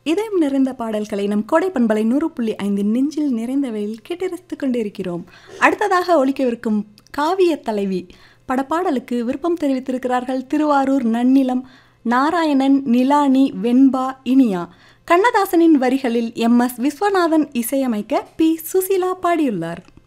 இதயம் நிறைந்த பாடல்களை நம் கோடை பண்பலை 100.5 நெஞ்சில் நிறைந்தவையில் கேட்டரசித்துக் கொண்டிருக்கிறோம். அடுத்ததாக ஒலிக்கவிருக்கும் காவிய தலைவி படப்பாடலுக்கு விருப்பம் தெரிவித்திருக்கிறார்கள் திருவாரூர் நன்னிலம் நாராயணன், நிலானி, வெண்பா, இனியா. கண்ணதாசனின் வரிகளில் MS விஸ்வநாதன் இசையமைக்க பி. சுசீலா பாடியுள்ளார்.